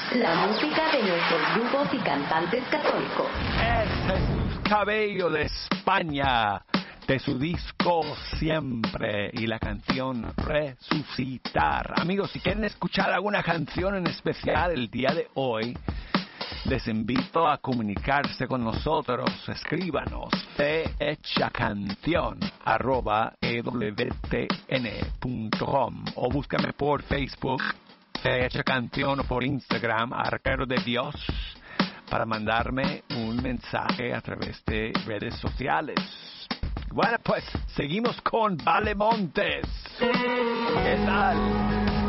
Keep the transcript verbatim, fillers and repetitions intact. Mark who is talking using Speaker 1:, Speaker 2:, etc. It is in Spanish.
Speaker 1: La música de nuestros grupos y cantantes católicos.
Speaker 2: Es Jesús Cabello de España, de su disco Siempre y la canción Resucitar. Amigos, si quieren escuchar alguna canción en especial el día de hoy, les invito a comunicarse con nosotros. Escríbanos fehechacanción arroba ewtn punto com o búscame por Facebook Fe Hecha Canción o por Instagram Arquero de Dios para mandarme un mensaje a través de redes sociales. Bueno, pues seguimos con Vale Montes. ¿Qué tal?